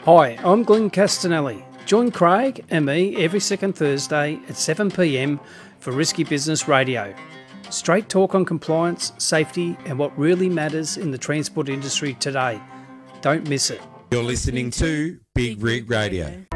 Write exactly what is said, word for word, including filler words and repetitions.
Hi, I'm Glenn Castanelli. Join Craig and me every second Thursday at seven p m for Risky Business Radio. Straight talk on compliance, safety and what really matters in the transport industry today. Don't miss it. You're listening to Big Rig Radio.